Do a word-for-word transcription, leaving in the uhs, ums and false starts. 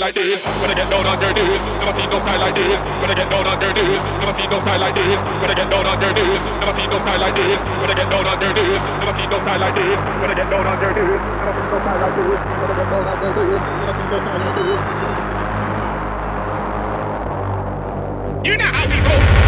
like this. When I get down on their knees, never seen no style like this. When I get down on their knees, never seen no style like this. When I get down on their knees, never seen no style like this. When I get down on their knees, never seen no style like this. When I get down on their knees, never seen no style like this. When I get down on their knees, never seen no style like this. You know how we go.